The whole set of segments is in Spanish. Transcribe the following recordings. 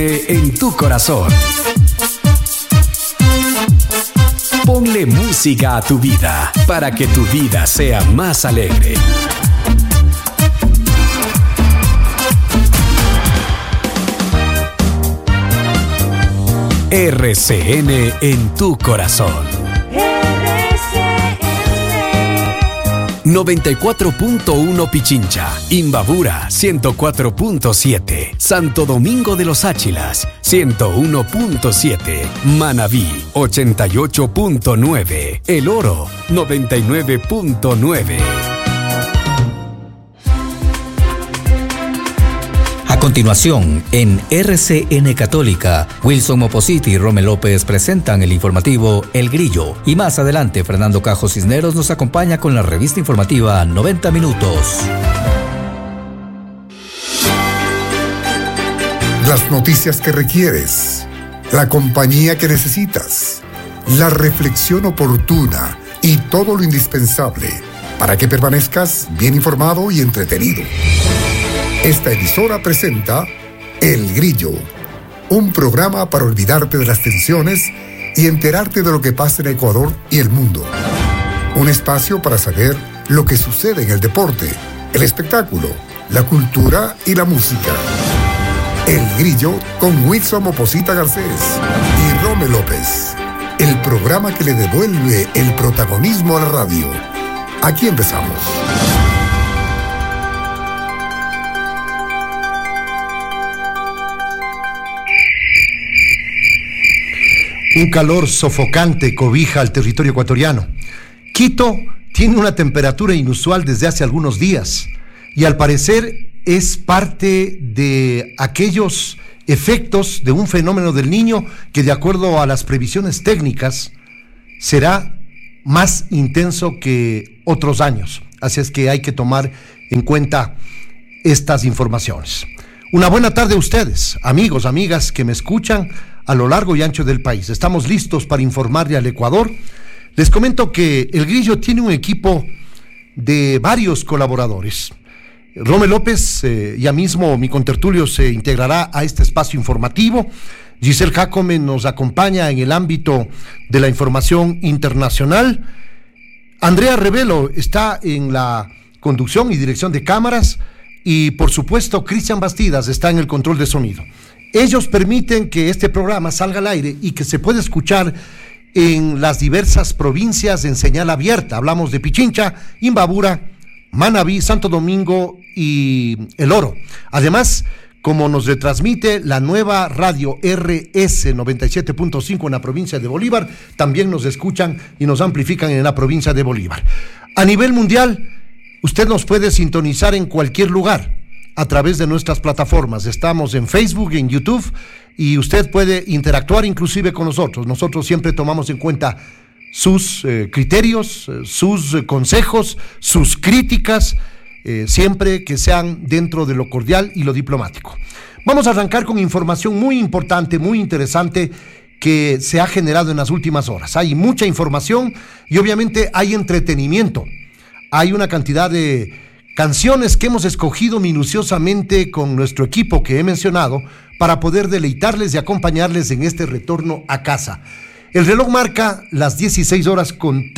En tu corazón. Ponle música a tu vida para que tu vida sea más alegre. RCN en tu corazón. RCN 94.1 Pichincha, Imbabura 104.7, Santo Domingo de los Áchilas 101.7, Manabí 88.9, El Oro 99.9. A continuación, en RCN Católica, Wilson Mopositi y Rome López presentan el informativo El Grillo. Y más adelante, Fernando Cajo Cisneros nos acompaña con la revista informativa 90 Minutos. Las noticias que requieres, la compañía que necesitas, la reflexión oportuna y todo lo indispensable para que permanezcas bien informado y entretenido. Esta emisora presenta El Grillo, un programa para olvidarte de las tensiones y enterarte de lo que pasa en Ecuador y el mundo. Un espacio para saber lo que sucede en el deporte, el espectáculo, la cultura y la música. El Grillo con Wilson Moposita Garcés y Rome López. El programa que le devuelve el protagonismo a la radio. Aquí empezamos. Un calor sofocante cobija al territorio ecuatoriano. Quito tiene una temperatura inusual desde hace algunos días y al parecer es parte de aquellos efectos de un fenómeno del Niño que, de acuerdo a las previsiones técnicas, será más intenso que otros años. Así es que hay que tomar en cuenta estas informaciones. Una buena tarde a ustedes, amigos, amigas que me escuchan a lo largo y ancho del país. Estamos listos para informarle al Ecuador. Les comento que El Grillo tiene un equipo de varios colaboradores. Rome López, ya mismo mi contertulio, se integrará a este espacio informativo. Giselle Jacome nos acompaña en el ámbito de la información internacional. Andrea Revelo está en la conducción y dirección de cámaras. Y por supuesto, Cristian Bastidas está en el control de sonido. Ellos permiten que este programa salga al aire y que se pueda escuchar en las diversas provincias en señal abierta. Hablamos de Pichincha, Imbabura, Manabí, Santo Domingo y El Oro. Además, como nos retransmite la nueva radio RS 97.5 en la provincia de Bolívar, también nos escuchan y nos amplifican en la provincia de Bolívar. A nivel mundial, usted nos puede sintonizar en cualquier lugar a través de nuestras plataformas. Estamos en Facebook, en YouTube, y usted puede interactuar inclusive con nosotros. Nosotros siempre tomamos en cuenta sus criterios, sus consejos, sus críticas, siempre que sean dentro de lo cordial y lo diplomático. Vamos a arrancar con información muy importante, muy interesante, que se ha generado en las últimas horas. Hay mucha información y obviamente hay entretenimiento. Hay una cantidad de canciones que hemos escogido minuciosamente con nuestro equipo que he mencionado para poder deleitarles y acompañarles en este retorno a casa. El reloj marca las 16 horas con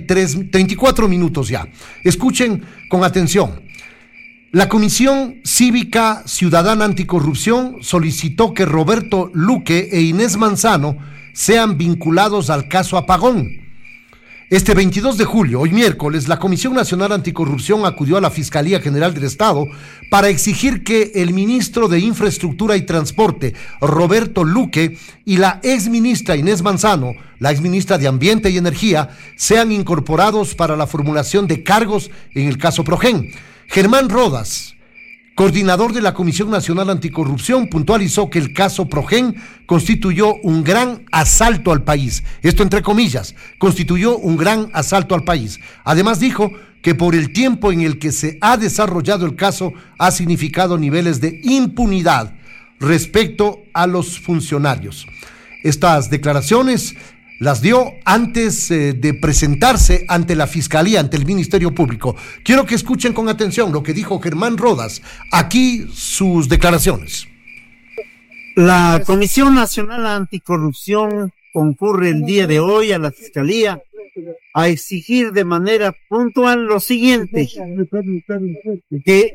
34 minutos ya. Escuchen con atención. La Comisión Cívica Ciudadana Anticorrupción solicitó que Roberto Luque e Inés Manzano sean vinculados al caso Apagón. Este 22 de julio, hoy miércoles, la Comisión Nacional Anticorrupción acudió a la Fiscalía General del Estado para exigir que el ministro de Infraestructura y Transporte, Roberto Luque, y la exministra Inés Manzano, la exministra de Ambiente y Energía, sean incorporados para la formulación de cargos en el caso Progen. Germán Rodas, coordinador de la Comisión Nacional Anticorrupción, puntualizó que el caso Progen constituyó un gran asalto al país. Esto entre comillas, constituyó un gran asalto al país. Además dijo que por el tiempo en el que se ha desarrollado el caso ha significado niveles de impunidad respecto a los funcionarios. Estas declaraciones las dio antes de presentarse ante la Fiscalía, ante el Ministerio Público. Quiero que escuchen con atención lo que dijo Germán Rodas. Aquí sus declaraciones. La Comisión Nacional Anticorrupción concurre el día de hoy a la Fiscalía a exigir de manera puntual lo siguiente: que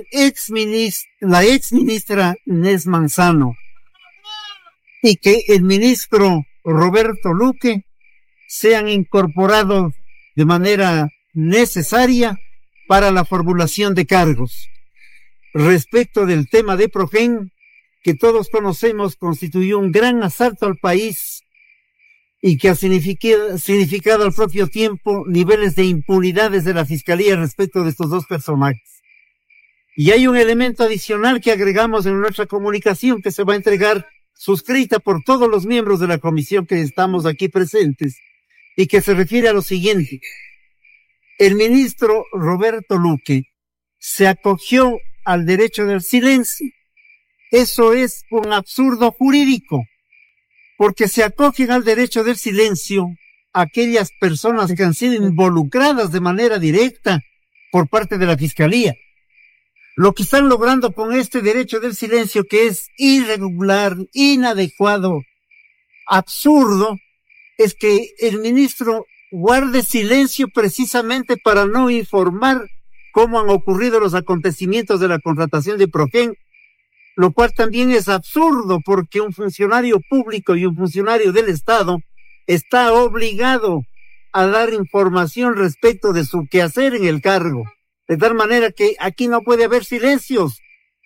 la exministra Inés Manzano y que el ministro Roberto Luque sean incorporados de manera necesaria para la formulación de cargos. Respecto del tema de Progen, que todos conocemos, constituyó un gran asalto al país y que ha significado al propio tiempo niveles de impunidad desde la Fiscalía respecto de estos dos personajes. Y hay un elemento adicional que agregamos en nuestra comunicación que se va a entregar suscrita por todos los miembros de la comisión que estamos aquí presentes y que se refiere a lo siguiente. El ministro Roberto Luque se acogió al derecho del silencio. Eso es un absurdo jurídico, porque se acogen al derecho del silencio aquellas personas que han sido involucradas de manera directa por parte de la Fiscalía. Lo que están logrando con este derecho del silencio, que es irregular, inadecuado, absurdo, es que el ministro guarde silencio precisamente para no informar cómo han ocurrido los acontecimientos de la contratación de Progen, lo cual también es absurdo porque un funcionario público y un funcionario del Estado está obligado a dar información respecto de su quehacer en el cargo. De tal manera que aquí no puede haber silencios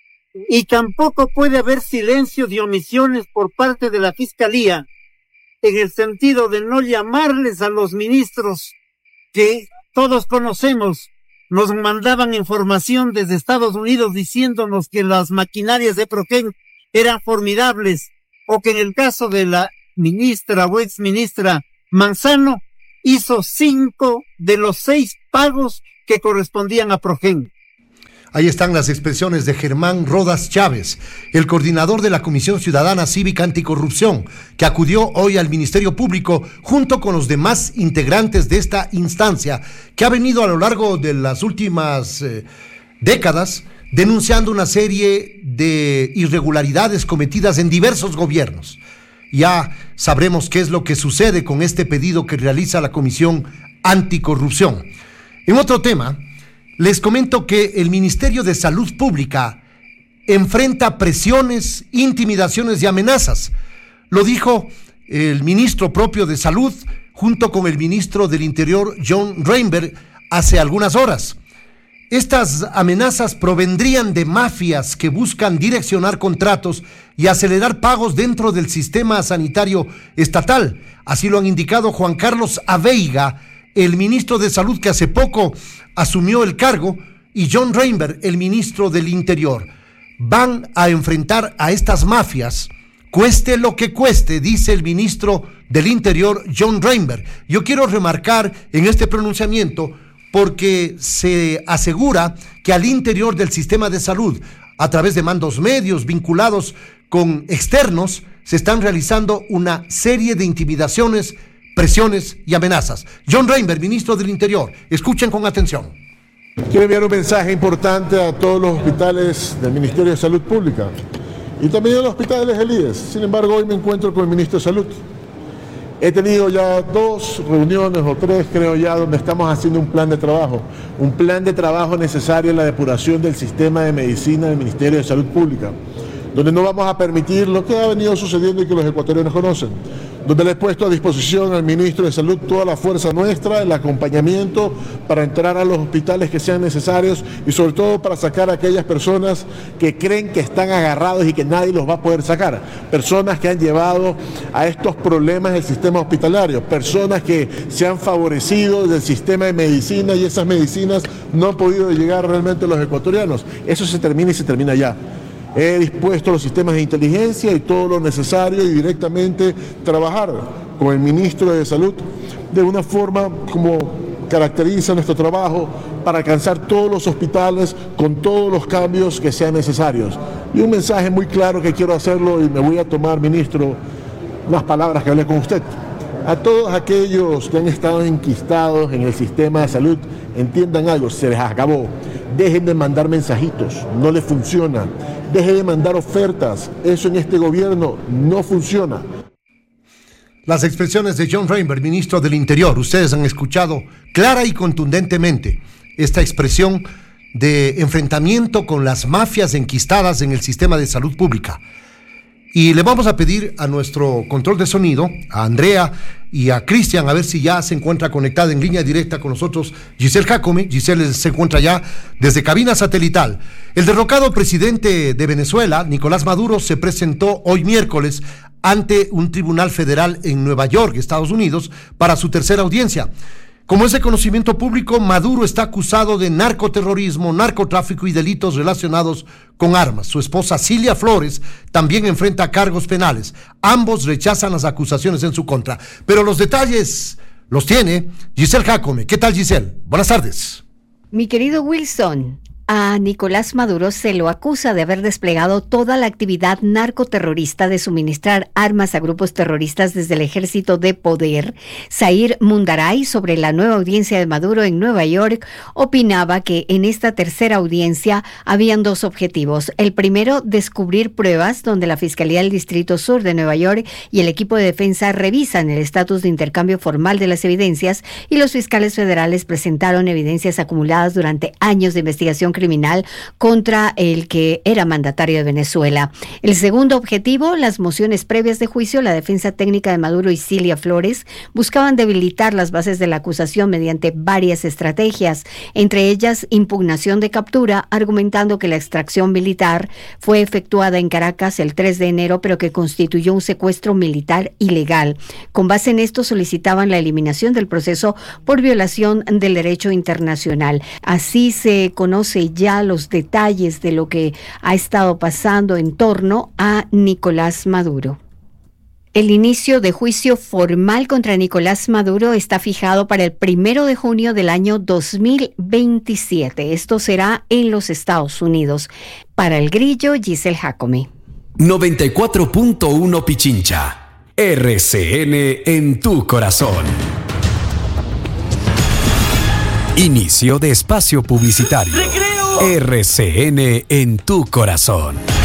y tampoco puede haber silencio de omisiones por parte de la Fiscalía, en el sentido de no llamarles a los ministros que todos conocemos. Nos mandaban información desde Estados Unidos diciéndonos que las maquinarias de Progen eran formidables, o que en el caso de la ministra o exministra Manzano hizo 5 de los 6 pagos que correspondían a Progen. Ahí están las expresiones de Germán Rodas Chávez, el coordinador de la Comisión Ciudadana Cívica Anticorrupción, que acudió hoy al Ministerio Público junto con los demás integrantes de esta instancia, que ha venido a lo largo de las últimas décadas denunciando una serie de irregularidades cometidas en diversos gobiernos. Ya sabremos qué es lo que sucede con este pedido que realiza la Comisión Anticorrupción. En otro tema, les comento que el Ministerio de Salud Pública enfrenta presiones, intimidaciones y amenazas. Lo dijo el ministro propio de Salud junto con el ministro del Interior, John Reinberg, hace algunas horas. Estas amenazas provendrían de mafias que buscan direccionar contratos y acelerar pagos dentro del sistema sanitario estatal. Así lo han indicado Juan Carlos Aveiga, el ministro de Salud que hace poco asumió el cargo, y John Reinberg, el ministro del Interior. Van a enfrentar a estas mafias, cueste lo que cueste, dice el ministro del Interior, John Reinberg. Yo quiero remarcar en este pronunciamiento porque se asegura que al interior del sistema de salud, a través de mandos medios vinculados con externos, se están realizando una serie de intimidaciones, presiones y amenazas. John Reinberg, ministro del Interior, escuchen con atención. Quiero enviar un mensaje importante a todos los hospitales del Ministerio de Salud Pública y también a los hospitales del IES. Sin embargo, hoy me encuentro con el ministro de Salud. He tenido ya 2 reuniones o 3, creo ya, donde estamos haciendo un plan de trabajo necesario en la depuración del sistema de medicina del Ministerio de Salud Pública, donde no vamos a permitir lo que ha venido sucediendo y que los ecuatorianos conocen, donde le he puesto a disposición al ministro de Salud toda la fuerza nuestra, el acompañamiento para entrar a los hospitales que sean necesarios y sobre todo para sacar a aquellas personas que creen que están agarrados y que nadie los va a poder sacar, personas que han llevado a estos problemas del sistema hospitalario, personas que se han favorecido del sistema de medicina y esas medicinas no han podido llegar realmente a los ecuatorianos. Eso se termina y se termina ya. He dispuesto los sistemas de inteligencia y todo lo necesario y directamente trabajar con el ministro de Salud de una forma como caracteriza nuestro trabajo para alcanzar todos los hospitales con todos los cambios que sean necesarios. Y un mensaje muy claro que quiero hacerlo y me voy a tomar, ministro, las palabras que hablé con usted. A todos aquellos que han estado enquistados en el sistema de salud, entiendan algo, se les acabó. Dejen de mandar mensajitos, no les funciona. Dejen de mandar ofertas, eso en este gobierno no funciona. Las expresiones de John Reinberg, ministro del Interior, ustedes han escuchado clara y contundentemente esta expresión de enfrentamiento con las mafias enquistadas en el sistema de salud pública. Y le vamos a pedir a nuestro control de sonido, a Andrea y a Cristian, a ver si ya se encuentra conectada en línea directa con nosotros Giselle Jacome. Giselle se encuentra ya desde cabina satelital. El derrocado presidente de Venezuela, Nicolás Maduro, se presentó hoy miércoles ante un tribunal federal en Nueva York, Estados Unidos, para su tercera audiencia. Como es de conocimiento público, Maduro está acusado de narcoterrorismo, narcotráfico y delitos relacionados con armas. Su esposa Cilia Flores también enfrenta cargos penales. Ambos rechazan las acusaciones en su contra. Pero los detalles los tiene Giselle Jacome. ¿Qué tal, Giselle? Buenas tardes. Mi querido Wilson, a Nicolás Maduro se lo acusa de haber desplegado toda la actividad narcoterrorista de suministrar armas a grupos terroristas desde el Ejército de Poder. Zair Mundaray, sobre la nueva audiencia de Maduro en Nueva York, opinaba que en esta tercera audiencia habían dos objetivos. El primero, descubrir pruebas donde la Fiscalía del Distrito Sur de Nueva York y el equipo de defensa revisan el estatus de intercambio formal de las evidencias, y los fiscales federales presentaron evidencias acumuladas durante años de investigación criminal contra el que era mandatario de Venezuela. El segundo objetivo, las mociones previas de juicio. La defensa técnica de Maduro y Cilia Flores buscaban debilitar las bases de la acusación mediante varias estrategias, entre ellas impugnación de captura, argumentando que la extracción militar fue efectuada en Caracas el 3 de enero, pero que constituyó un secuestro militar ilegal. Con base en esto solicitaban la eliminación del proceso por violación del derecho internacional. Así se conoce ya los detalles de lo que ha estado pasando en torno a Nicolás Maduro. El inicio de juicio formal contra Nicolás Maduro está fijado para el 1 de junio del año 2027. Esto será en los Estados Unidos. Para El Grillo, Giselle Jacome. 94.1 Pichincha. RCN en tu corazón. Inicio de espacio publicitario. RCN en tu corazón.